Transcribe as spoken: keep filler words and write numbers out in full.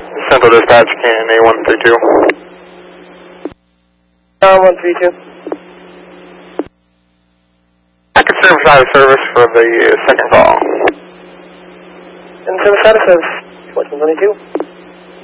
Central Dispatch, can A one three two. Uh, one three two. I can service out of service for the second call. And service status of fourteen twenty-two.